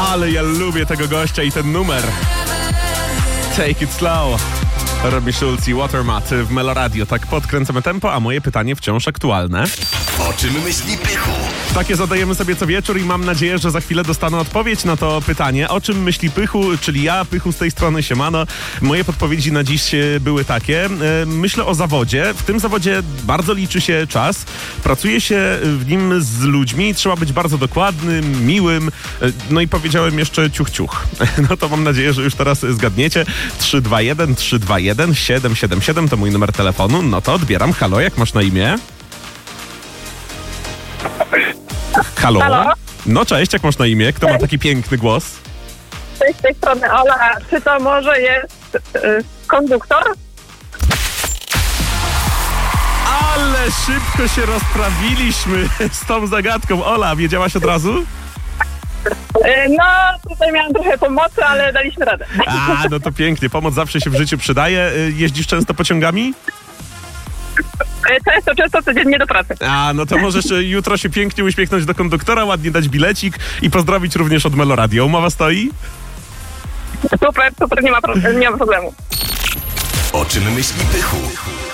Ale ja lubię tego gościa i ten numer. Take it slow. Robi Schulz i Watermat w Meloradio. Tak podkręcamy tempo, a moje pytanie wciąż aktualne. O czym myśli Pychu? Takie zadajemy sobie co wieczór i mam nadzieję, że za chwilę dostanę odpowiedź na to pytanie. O czym myśli Pychu, czyli ja, Pychu z tej strony, siemano. Moje podpowiedzi na dziś były takie. Myślę o zawodzie. W tym zawodzie bardzo liczy się czas. Pracuje się w nim z ludźmi. Trzeba być bardzo dokładnym, miłym. No i powiedziałem jeszcze ciuch, ciuch. No to mam nadzieję, że już teraz zgadniecie. 321 321 777 to mój numer telefonu. No to odbieram. Halo, jak masz na imię? Halo? Halo? No cześć, jak masz na imię? Kto ma taki piękny głos? Cześć, z tej strony Ola. Czy to może jest konduktor? Ale szybko się rozprawiliśmy z tą zagadką. Ola, wiedziałaś od razu? No, tutaj miałam trochę pomocy, ale daliśmy radę. A, no to pięknie. Pomoc zawsze się w życiu przydaje. Jeździsz często pociągami? Często codziennie do pracy. A, no to możesz jutro się pięknie uśmiechnąć do konduktora, ładnie dać bilecik i pozdrowić również od Meloradio. Umowa stoi? Super, nie ma problemu. O czym myśli Pychu?